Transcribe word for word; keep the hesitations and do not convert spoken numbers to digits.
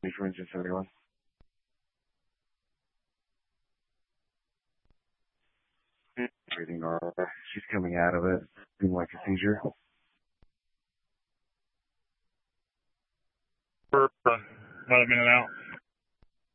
for instance, everyone. Everything normal. She's coming out of it, being like a seizure. For uh, about a minute out.